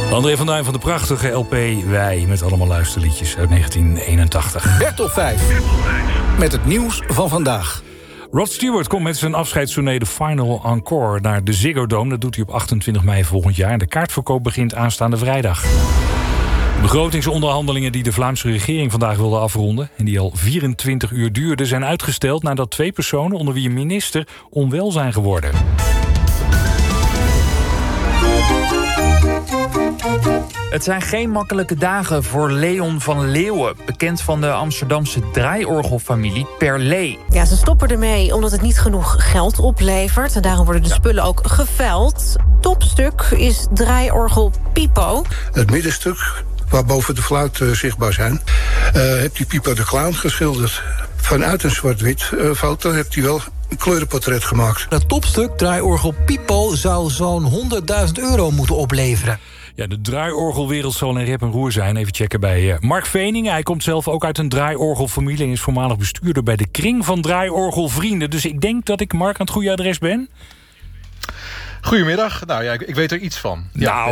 André van Duin van de prachtige LP Wij, met allemaal luisterliedjes uit 1981. Bert op 5. Met het nieuws van vandaag. Rod Stewart komt met zijn afscheidstournee The Final Encore naar de Ziggo Dome. Dat doet hij op 28 mei volgend jaar. De kaartverkoop begint aanstaande vrijdag. De begrotingsonderhandelingen die de Vlaamse regering vandaag wilde afronden en die al 24 uur duurden, zijn uitgesteld nadat 2 personen, onder wie een minister, onwel zijn geworden. Het zijn geen makkelijke dagen voor Leon van Leeuwen, bekend van de Amsterdamse draaiorgelfamilie Perlé. Ja, ze stoppen ermee omdat het niet genoeg geld oplevert. En daarom worden de spullen ook geveild. Topstuk is draaiorgel Pipo. Het middenstuk, waarboven de fluit zichtbaar zijn, heeft die Pipo de Clown geschilderd. Vanuit een zwart-wit foto heeft hij wel een kleurenportret gemaakt. Dat topstuk, draaiorgel Pipo, zou zo'n €100.000 moeten opleveren. Ja, de draaiorgelwereld zal in rep en roer zijn. Even checken bij Mark Veningen. Hij komt zelf ook uit een draaiorgelfamilie en is voormalig bestuurder bij de Kring van Draaiorgelvrienden. Dus ik denk dat ik Mark aan het goede adres ben. Goedemiddag. Nou ja, ik weet er iets van.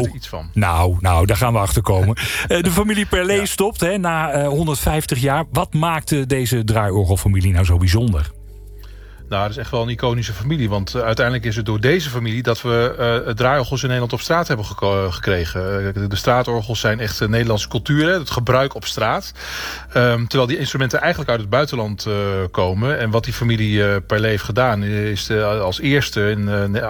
Nou, daar gaan we achter komen. De familie Perlé stopt na 150 jaar. Wat maakte deze draaiorgelfamilie nou zo bijzonder? Nou, dat is echt wel een iconische familie. Want uiteindelijk is het door deze familie dat we draaiorgels in Nederland op straat hebben gekregen. De straatorgels zijn echt Nederlandse cultuur. Het gebruik op straat. Terwijl die instrumenten eigenlijk uit het buitenland komen. En wat die familie Perlé heeft gedaan is als eerste in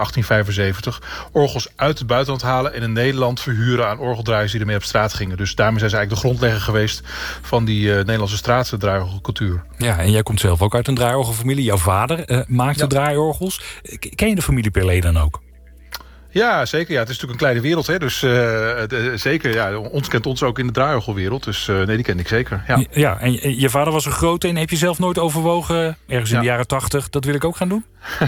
1875 orgels uit het buitenland halen en in Nederland verhuren aan orgeldraaiers die ermee op straat gingen. Dus daarmee zijn ze eigenlijk de grondlegger geweest van die Nederlandse straatdraaiorgelcultuur. Ja, en jij komt zelf ook uit een draaiorgelfamilie. Jouw vader maakte draaiorgels. Ken je de familie Perlé dan ook? Ja, zeker. Ja, het is natuurlijk een kleine wereld. Hè? Dus zeker, ja, ons kent ons ook in de draaiorgelwereld. Dus nee, die ken ik zeker. Ja, en je vader was een grote. En heb je zelf nooit overwogen, ergens in de jaren 80... dat wil ik ook gaan doen?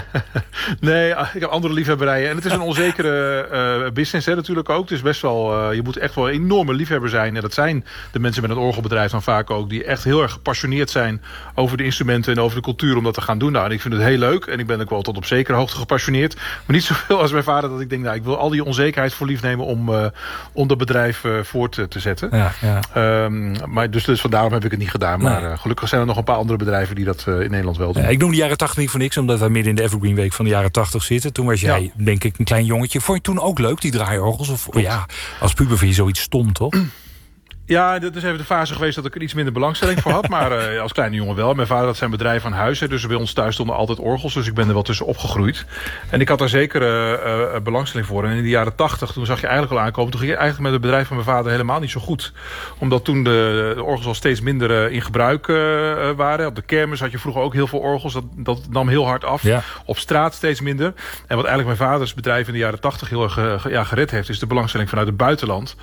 Nee, ik heb andere liefhebberijen. En het is een onzekere business natuurlijk ook. Het is best wel, je moet echt wel een enorme liefhebber zijn. En dat zijn de mensen met een orgelbedrijf dan vaak ook, die echt heel erg gepassioneerd zijn over de instrumenten en over de cultuur om dat te gaan doen. Nou, en ik vind het heel leuk. En ik ben ook wel tot op zekere hoogte gepassioneerd. Maar niet zoveel als mijn vader, dat ik denk, nou, ik wil al die onzekerheid voor lief nemen om dat bedrijf voort te zetten. Ja. Maar dus vandaar heb ik het niet gedaan. Maar gelukkig zijn er nog een paar andere bedrijven die dat in Nederland wel doen. Ja, ik noem de jaren 80 niet voor niks, omdat wij midden in de Evergreen Week van de jaren 80 zitten. Toen was jij, denk ik, een klein jongetje. Vond je toen ook leuk, die draaiorgels? Of als puber vind je zoiets stom, toch? Ja, dat is even de fase geweest dat ik er iets minder belangstelling voor had. Maar als kleine jongen wel. Mijn vader had zijn bedrijf aan huis. Dus bij ons thuis stonden altijd orgels. Dus ik ben er wel tussen opgegroeid. En ik had daar zeker belangstelling voor. En in de jaren 80, toen zag je eigenlijk al aankomen. Toen ging je eigenlijk met het bedrijf van mijn vader helemaal niet zo goed. Omdat toen de orgels al steeds minder in gebruik waren. Op de kermis had je vroeger ook heel veel orgels. Dat nam heel hard af. Ja. Op straat steeds minder. En wat eigenlijk mijn vaders bedrijf in de jaren 80 heel erg gered heeft, is de belangstelling vanuit het buitenland.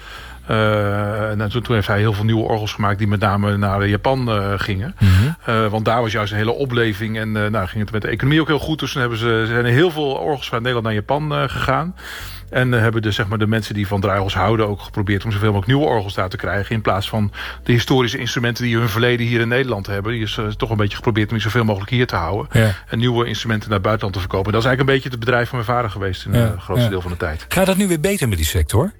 En toen heeft hij heel veel nieuwe orgels gemaakt die met name naar Japan gingen. Mm-hmm. Want daar was juist een hele opleving en ging het met de economie ook heel goed. Dus toen zijn er heel veel orgels van Nederland naar Japan gegaan. En hebben de mensen die van draaiorgels houden ook geprobeerd om zoveel mogelijk nieuwe orgels daar te krijgen. In plaats van de historische instrumenten die hun verleden hier in Nederland hebben. Die is toch een beetje geprobeerd om die zoveel mogelijk hier te houden. Ja. En nieuwe instrumenten naar het buitenland te verkopen. Dat is eigenlijk een beetje het bedrijf van mijn vader geweest in het grootste deel van de tijd. Gaat dat nu weer beter met die sector?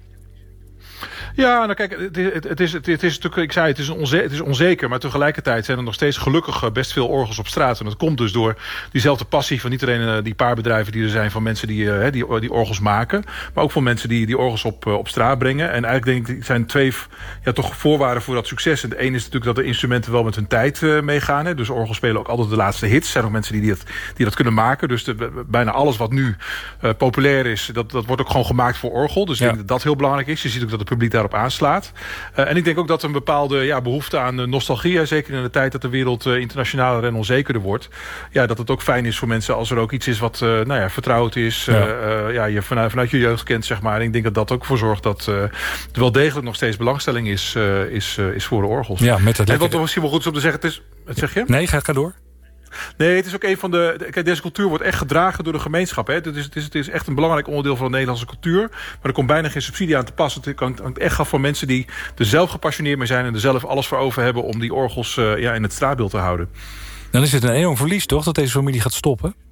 Ja, nou kijk, het is natuurlijk, ik zei, het is onzeker, maar tegelijkertijd zijn er nog steeds gelukkig best veel orgels op straat. En dat komt dus door diezelfde passie van niet alleen die paar bedrijven die er zijn van mensen die orgels maken, maar ook van mensen die orgels op straat brengen. En eigenlijk denk ik, zijn 2 toch voorwaarden voor dat succes. En de ene is natuurlijk dat de instrumenten wel met hun tijd meegaan. Hè. Dus orgels spelen ook altijd de laatste hits. Er zijn ook mensen die dat kunnen maken. Dus bijna alles wat nu populair is, dat wordt ook gewoon gemaakt voor orgel. Dus ik denk dat dat heel belangrijk is. Je ziet ook dat het publiek daarop aanslaat. En ik denk ook dat een bepaalde behoefte aan nostalgie, zeker in de tijd dat de wereld internationaler en onzekerder wordt, dat het ook fijn is voor mensen als er ook iets is wat vertrouwd is, je vanuit je jeugd kent, zeg maar. En ik denk dat dat ook voor zorgt dat er wel degelijk nog steeds belangstelling is voor de orgels. Ja, met het en wat misschien wel goed is om te zeggen, wat zeg je? Nee, ga door. Nee, het is ook een van de... Kijk, deze cultuur wordt echt gedragen door de gemeenschap. Hè. Het is echt een belangrijk onderdeel van de Nederlandse cultuur. Maar er komt bijna geen subsidie aan te passen. Het hangt echt af van mensen die er zelf gepassioneerd mee zijn en er zelf alles voor over hebben om die orgels in het straatbeeld te houden. Dan is het een enorm verlies, toch, dat deze familie gaat stoppen?